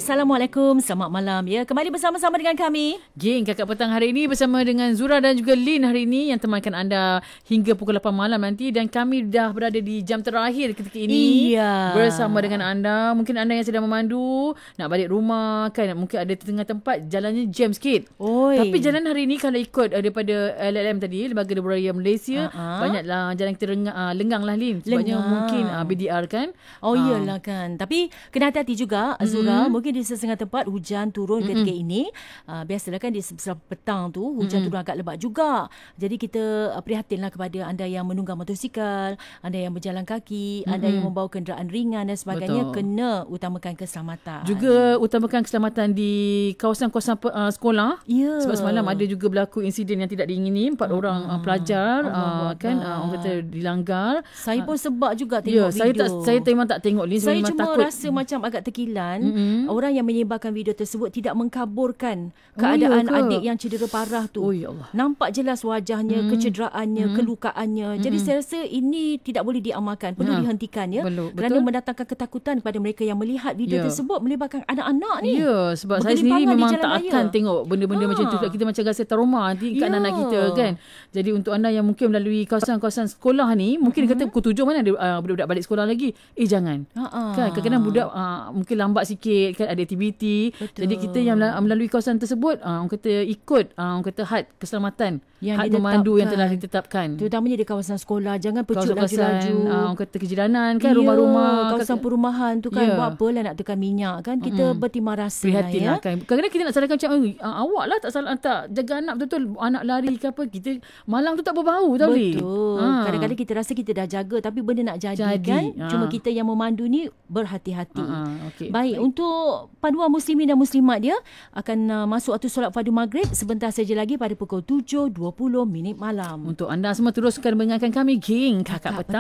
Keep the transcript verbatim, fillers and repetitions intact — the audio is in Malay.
Assalamualaikum, selamat malam ya. Kembali bersama-sama dengan kami, Geng Kakak Petang hari ini bersama dengan Zura dan juga Lin hari ini yang temankan anda hingga pukul lapan malam nanti, dan kami dah berada di jam terakhir ketika ini iya, bersama dengan anda. Mungkin anda yang sedang memandu nak balik rumah kan, mungkin ada tengah tempat jalannya jam sikit. Oi. Tapi jalan hari ini kalau ikut uh, daripada L L M tadi, Lembaga Lebuh Raya Malaysia, uh-huh. banyaklah jalan kita renggang, uh, lenggang lah Lin, sebabnya Lengang. mungkin uh, B D R kan. Oh iyalah kan. Tapi kena hati-hati juga, mm-hmm. Zura. Mungkin di setengah tempat hujan turun mm-hmm. ketika ini. Uh, biasalah kan di sebelah petang tu hujan mm-hmm. turun agak lebat juga. Jadi kita uh, prihatinlah kepada anda yang menunggang motosikal, anda yang berjalan kaki, mm-hmm. anda yang membawa kenderaan ringan dan sebagainya. Betul. Kena utamakan keselamatan. Juga utamakan keselamatan di kawasan-kawasan uh, sekolah. Yeah. Sebab semalam ada juga berlaku insiden yang tidak diingini. Empat mm-hmm. orang uh, pelajar uh, kan uh, orang kata dilanggar. Saya pun sebab juga Ya, tengok saya video. tak, saya memang tak tengok Lin. Saya memang cuma takut. rasa macam agak terkilan. Mm-hmm. Orang yang menyebarkan video tersebut tidak mengkaburkan Oh, keadaan ya adik yang cedera parah tu. Oh, ya Allah. Nampak jelas wajahnya, mm. kecederaannya, mm. kelukaannya. Mm. Jadi saya rasa ini tidak boleh diamalkan. Perlu ha. dihentikan ya. Belum. Kerana Betul? mendatangkan ketakutan kepada mereka yang melihat video ya. tersebut melibatkan anak-anak ni. Ya, sebab saya sendiri memang tak raya. akan tengok benda-benda ha. macam tu. Kita macam rasa trauma nanti kat ya. anak kita kan. Jadi untuk anda yang mungkin melalui kawasan-kawasan sekolah ni, mungkin mm-hmm. dia kata pukul tujuh mana ada uh, budak-budak balik sekolah lagi. Eh jangan. Ha-ha. Kan kadang-kadang budak uh, mungkin lambat sikit kan, ada aktiviti. Betul. Jadi kita yang melalui kawasan tersebut uh, orang kata ikut uh, orang kata had keselamatan yang had memandu yang telah ditetapkan. Terutamanya di kawasan sekolah, jangan pecut laju-laju. Uh, orang kata kejiranan kan, ya, rumah-rumah, kawasan kata, perumahan tu kan, ya. buat apalah nak tekan minyak kan. Kita mm-hmm. bertimbang rasa prihatin lah ya. Lah kan. Kadang-kadang kita nak salahkan macam uh, awak lah tak salah, tak jaga anak betul-betul, anak lari ke apa, kita malam tu tak berbau tau. Betul. Ha. Kadang-kadang kita rasa kita dah jaga tapi benda nak jadi, jadi. kan. Ha. Cuma kita yang memandu ni berhati-hati. Ha. Okay. Baik, Baik, untuk paduan muslimin dan muslimat dia akan uh, masuk waktu solat fardu maghrib sebentar saja lagi pada pukul tujuh dua puluh minit malam. Untuk anda semua teruskan mendengarkan kami, geng Kakak, Kakak Petang.